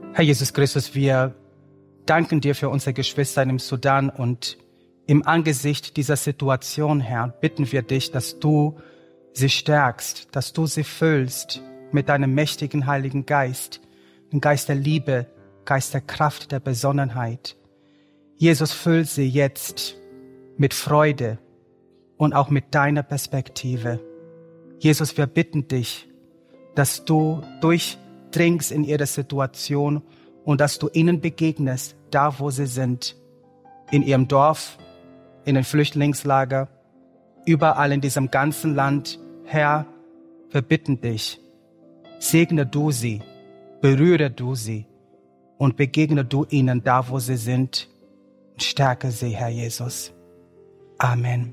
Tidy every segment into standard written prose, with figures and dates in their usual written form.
Herr Jesus Christus, wir danken dir für unsere Geschwister im Sudan und im Angesicht dieser Situation, Herr, bitten wir dich, dass du sie stärkst, dass du sie füllst mit deinem mächtigen Heiligen Geist, dem Geist der Liebe, Geist der Kraft, der Besonnenheit. Jesus, füll sie jetzt mit Freude und auch mit deiner Perspektive. Jesus, wir bitten dich, dass du durchdringst in ihre Situation und dass du ihnen begegnest, da wo sie sind, in ihrem Dorf, in den Flüchtlingslager, überall in diesem ganzen Land. Herr, wir bitten dich, segne du sie, berühre du sie und begegne du ihnen da, wo sie sind. Stärke sie, Herr Jesus. Amen.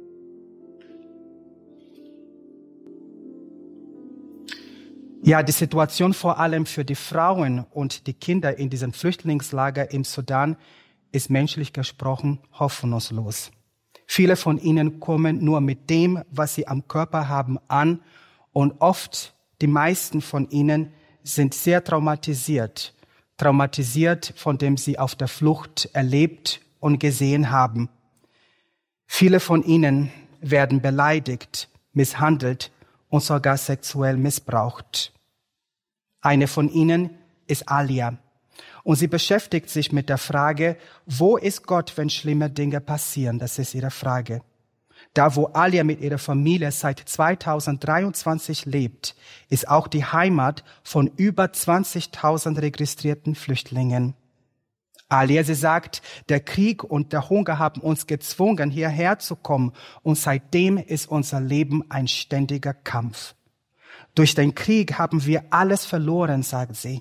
Ja, die Situation vor allem für die Frauen und die Kinder in diesem Flüchtlingslager im Sudan ist menschlich gesprochen hoffnungslos. Viele von ihnen kommen nur mit dem, was sie am Körper haben, an und oft, die meisten von ihnen, sind sehr traumatisiert von dem sie auf der Flucht erlebt und gesehen haben. Viele von ihnen werden beleidigt, misshandelt und sogar sexuell missbraucht. Eine von ihnen ist Alia und sie beschäftigt sich mit der Frage, wo ist Gott, wenn schlimme Dinge passieren? Das ist ihre Frage. Da, wo Alia mit ihrer Familie seit 2023 lebt, ist auch die Heimat von über 20.000 registrierten Flüchtlingen. Alia, sie sagt, der Krieg und der Hunger haben uns gezwungen, hierher zu kommen und seitdem ist unser Leben ein ständiger Kampf. Durch den Krieg haben wir alles verloren, sagt sie.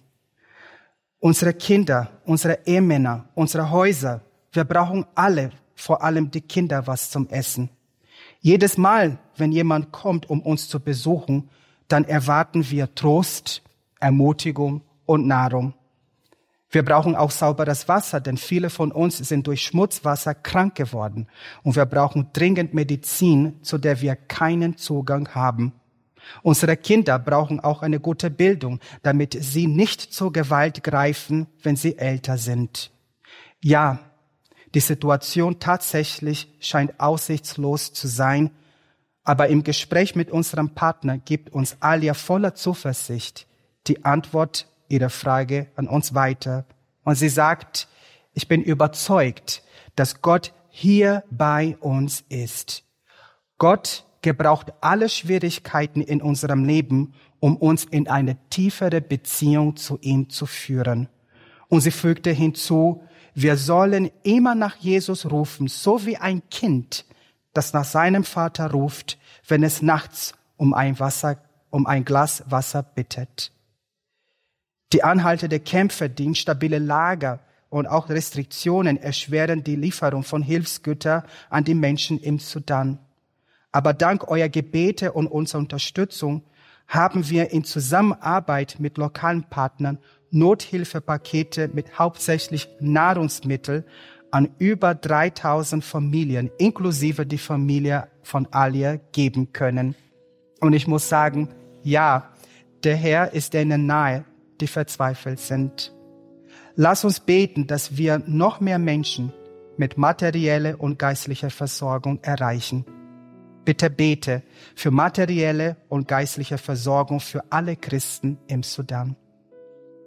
Unsere Kinder, unsere Ehemänner, unsere Häuser, wir brauchen alle, vor allem die Kinder, was zum Essen. Jedes Mal, wenn jemand kommt, um uns zu besuchen, dann erwarten wir Trost, Ermutigung und Nahrung. Wir brauchen auch sauberes Wasser, denn viele von uns sind durch Schmutzwasser krank geworden. Und wir brauchen dringend Medizin, zu der wir keinen Zugang haben. Unsere Kinder brauchen auch eine gute Bildung, damit sie nicht zur Gewalt greifen, wenn sie älter sind. Ja, die Situation tatsächlich scheint aussichtslos zu sein, aber im Gespräch mit unserem Partner gibt uns Alia voller Zuversicht die Antwort ihrer Frage an uns weiter. Und sie sagt, ich bin überzeugt, dass Gott hier bei uns ist. Gott gebraucht alle Schwierigkeiten in unserem Leben, um uns in eine tiefere Beziehung zu ihm zu führen. Und sie fügte hinzu, wir sollen immer nach Jesus rufen, so wie ein Kind, das nach seinem Vater ruft, wenn es nachts um ein Glas Wasser bittet. Die anhaltenden Kämpfe, die instabile Lager und auch Restriktionen erschweren die Lieferung von Hilfsgütern an die Menschen im Sudan. Aber dank eurer Gebete und unserer Unterstützung haben wir in Zusammenarbeit mit lokalen Partnern Nothilfepakete mit hauptsächlich Nahrungsmitteln an über 3.000 Familien, inklusive die Familie von Alia, geben können. Und ich muss sagen, ja, der Herr ist denen nahe, die verzweifelt sind. Lass uns beten, dass wir noch mehr Menschen mit materieller und geistlicher Versorgung erreichen. Bitte bete für materielle und geistliche Versorgung für alle Christen im Sudan.